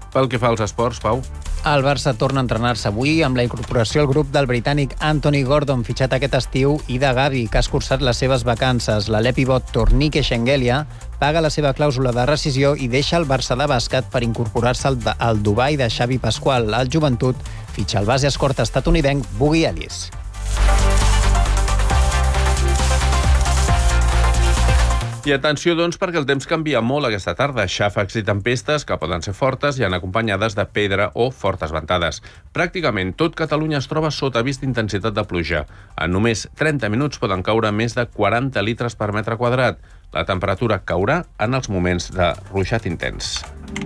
Pel que fa als esports, Pau. El Barça torna a entrenar-se avui amb la incorporació al grup del britànic Anthony Gordon, fitxat aquest estiu, i de Gavi, que ha escurçat les seves vacances. L'Alep pivot Tornike Shengelia paga la seva clàusula de rescisió i deixa el Barça de bàsquet per incorporar-se al Dubai de Xavi Pasqual. El Joventut fitxa el base escorta estatunidenc Boogie Ellis. I atenció, doncs, perquè el temps canvia molt aquesta tarda. Xàfecs i tempestes que poden ser fortes i han acompanyades de pedra o fortes ventades. Pràcticament tot Catalunya es troba sota avís d'intensitat de pluja. En només 30 minuts poden caure més de 40 litres per metre quadrat. La temperatura caurà en els moments de ruixat intens.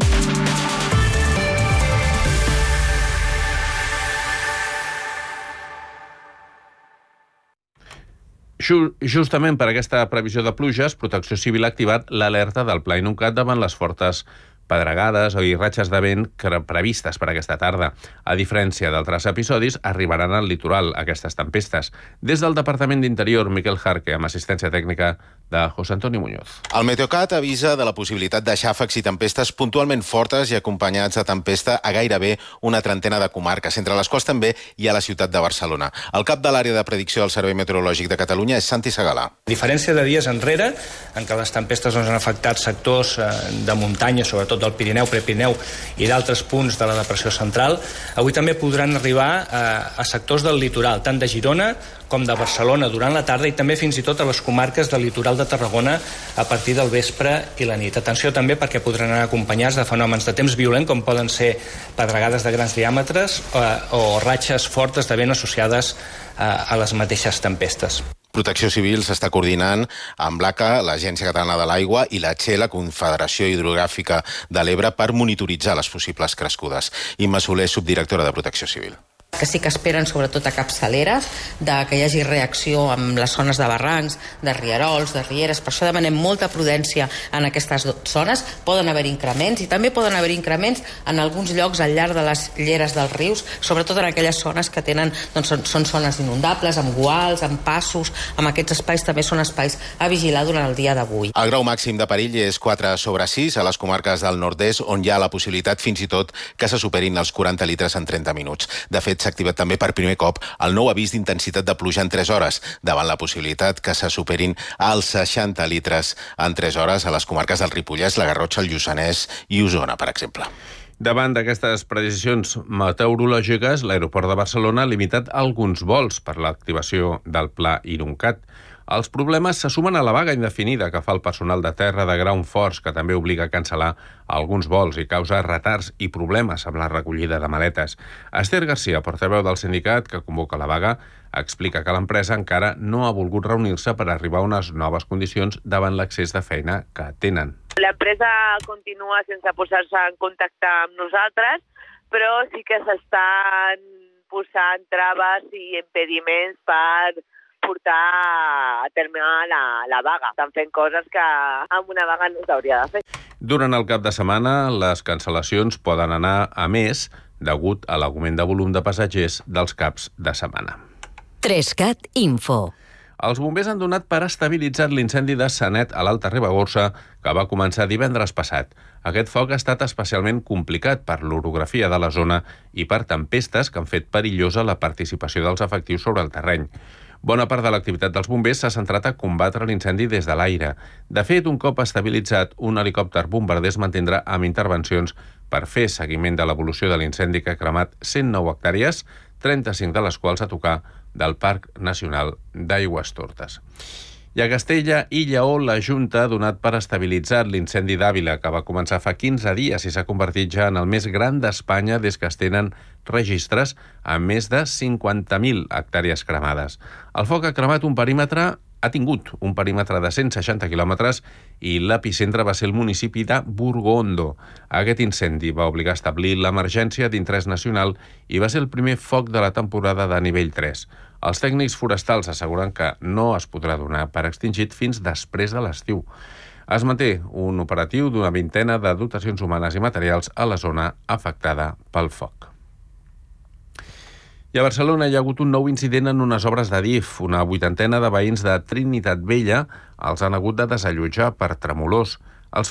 Justament per aquesta previsió de pluges, Protecció Civil ha activat l'alerta del Pla Inuncat davant les fortes pedregades i ratxes de vent previstes per aquesta tarda. A diferència d'altres episodis, arribaran al litoral aquestes tempestes. Des del Departament d'Interior, Miquel Jarque, amb assistència tècnica de José Antonio Muñoz. El Meteocat avisa de la possibilitat de xàfecs i tempestes puntualment fortes i acompanyats de tempesta a gairebé una trentena de comarques, entre les quals també hi ha la ciutat de Barcelona. El cap de l'àrea de predicció del Servei Meteorològic de Catalunya és Santi Segalà. A diferència de dies enrere, en què les tempestes han afectat sectors de muntanya, sobretot del Pirineu, Prepirineu i d'altres punts de la depressió central, avui també podran arribar a sectors del litoral, tant de Girona com de Barcelona durant la tarda i també fins i tot a les comarques del litoral de Tarragona a partir del vespre i la nit. Atenció també perquè podran anar acompanyats de fenòmens de temps violent com poden ser pedregades de grans diàmetres o ratxes fortes de vent associades a les mateixes tempestes. Protecció Civil s'està coordinant amb l'ACA, l'Agència Catalana de l'Aigua, i la CHE, la Confederació Hidrogràfica de l'Ebre, per monitoritzar les possibles crescudes. Imma Soler, subdirectora de Protecció Civil. Que sí que esperen, sobretot a capçaleres, que hi hagi reacció amb les zones de barrancs, de rierols, de rieres. Per això demanem molta prudència en aquestes zones. Poden haver increments i també poden haver increments en alguns llocs al llarg de les lleres dels rius, sobretot en aquelles zones que tenen, doncs, són zones inundables, amb guals, amb passos. Amb aquests espais també són espais a vigilar durant el dia d'avui. El grau màxim de perill és 4/6 a les comarques del nord-est, on hi ha la possibilitat fins i tot que se superin els 40 litres en 30 minuts. De fet, s'ha activat també per primer cop el nou avís d'intensitat de pluja en 3 hores, davant la possibilitat que se superin els 60 litres en 3 hores a les comarques del Ripollès, la Garrotxa, el Lluçanès i Osona, per exemple. Davant d'aquestes precisions meteorològiques, l'aeroport de Barcelona ha limitat alguns vols per l'activació del Pla Inuncat. Els problemes se sumen a la vaga indefinida que fa el personal de terra de Ground Force, que també obliga a cancel·lar alguns vols i causa retards i problemes amb la recollida de maletes. Esther García, portaveu del sindicat que convoca la vaga, explica que l'empresa encara no ha volgut reunir-se per arribar a unes noves condicions davant l'excés de feina que tenen. L'empresa continua sense posar-se en contacte amb nosaltres, però sí que s'estan posant traves i impediments per portar a terme la vaga. Estan fent coses que amb una vaga no s'hauria de fer. Durant el cap de setmana, les cancel·lacions poden anar a més degut a l'augment de volum de passatgers dels caps de setmana. 3CAT Info. Els bombers han donat per estabilitzat l'incendi de Sanet a l'Alta Ribagorça, que va començar divendres passat. Aquest foc ha estat especialment complicat per l'orografia de la zona i per tempestes que han fet perillosa la participació dels efectius sobre el terreny. Bona part de l'activitat dels bombers s'ha centrat a combatre l'incendi des de l'aire. De fet, un cop estabilitzat, un helicòpter bombarder es mantindrà amb intervencions per fer seguiment de l'evolució de l'incendi que ha cremat 109 hectàrees, 35 de les quals a tocar del Parc Nacional d'Aigües Tortes. I a Castella i Lleó, la Junta ha donat per estabilitzat l'incendi d'Àvila, que va començar fa 15 dies i s'ha convertit ja en el més gran d'Espanya des que es tenen registres amb més de 50.000 hectàrees cremades. El foc ha tingut un perímetre de 160 quilòmetres i l'epicentre va ser el municipi de Burgondo. Aquest incendi va obligar a establir l'emergència d'interès nacional i va ser el primer foc de la temporada de nivell 3. Els tècnics forestals asseguren que no es podrà donar per extingit fins després de l'estiu. Es manté un operatiu d'una vintena de dotacions humanes i materials a la zona afectada pel foc. I a Barcelona hi ha hagut un nou incident en unes obres d'Adif. Una vuitantena de veïns de Trinitat Vella els han hagut de desallotjar per tremolors.